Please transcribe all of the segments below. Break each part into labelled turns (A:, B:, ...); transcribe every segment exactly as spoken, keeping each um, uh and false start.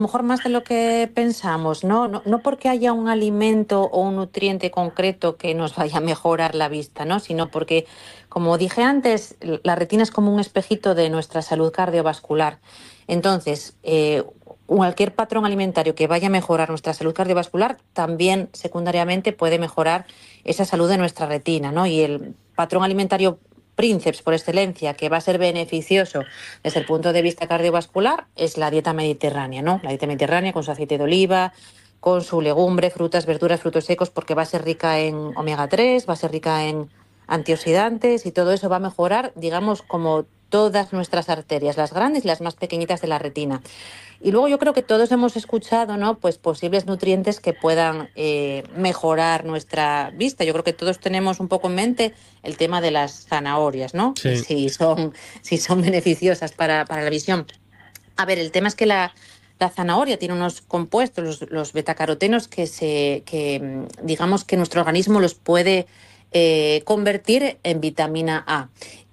A: A lo mejor más de lo que pensamos, ¿no? No, no porque haya un alimento o un nutriente concreto que nos vaya a mejorar la vista, ¿no? Sino porque, como dije antes, la retina es como un espejito de nuestra salud cardiovascular. Entonces, eh, cualquier patrón alimentario que vaya a mejorar nuestra salud cardiovascular también secundariamente puede mejorar esa salud de nuestra retina, ¿no? Y el patrón alimentario Princeps por excelencia, que va a ser beneficioso desde el punto de vista cardiovascular, es la dieta mediterránea, ¿no? La dieta mediterránea con su aceite de oliva, con su legumbre, frutas, verduras, frutos secos, porque va a ser rica en omega tres, va a ser rica en antioxidantes y todo eso va a mejorar, digamos, como todas nuestras arterias, las grandes y las más pequeñitas de la retina. Y luego yo creo que todos hemos escuchado, ¿no? Pues posibles nutrientes que puedan eh, mejorar nuestra vista. Yo creo que todos tenemos un poco en mente el tema de las zanahorias, ¿no?
B: Sí.
A: Y si son, si son beneficiosas para, para la visión. A ver, el tema es que la, la zanahoria tiene unos compuestos, los, los betacarotenos, que, se, que digamos que nuestro organismo los puede eh, convertir en vitamina A.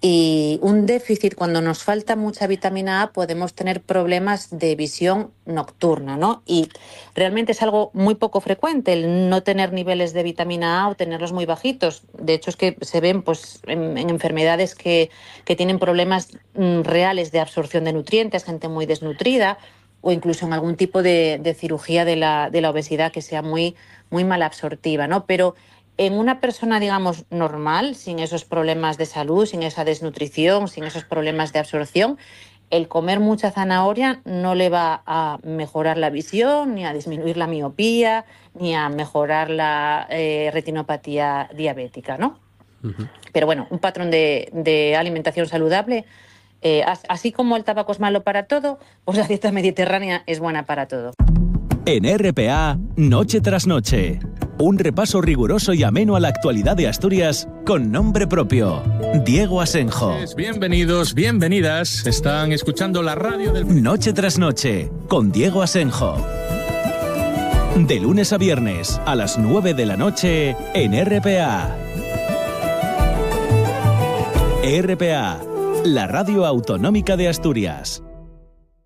A: Y un déficit, cuando nos falta mucha vitamina A, podemos tener problemas de visión nocturna, ¿no? Y realmente es algo muy poco frecuente el no tener niveles de vitamina A o tenerlos muy bajitos. De hecho, es que se ven pues, en, en enfermedades que, que tienen problemas mm, reales de absorción de nutrientes, gente muy desnutrida, o incluso en algún tipo de, de cirugía de la, de la obesidad que sea muy, muy mal absortiva, ¿no? Pero en una persona, digamos, normal, sin esos problemas de salud, sin esa desnutrición, sin esos problemas de absorción, el comer mucha zanahoria no le va a mejorar la visión, ni a disminuir la miopía, ni a mejorar la eh, retinopatía diabética, ¿no? Uh-huh. Pero bueno, un patrón de, de alimentación saludable, eh, así como el tabaco es malo para todo, pues la dieta mediterránea es buena para todo.
C: En R P A, Noche tras Noche. Un repaso riguroso y ameno a la actualidad de Asturias con nombre propio. Diego Asenjo.
B: Bienvenidos, bienvenidas. Están escuchando la radio del...
C: Noche tras Noche con Diego Asenjo. De lunes a viernes a las nueve de la noche en R P A. R P A, la radio autonómica de Asturias.